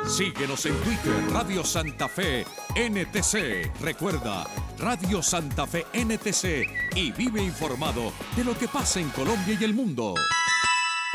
Síguenos en Twitter, Radio Santa Fe NTC. Recuerda, Radio Santa Fe NTC y vive informado de lo que pasa en Colombia y el mundo.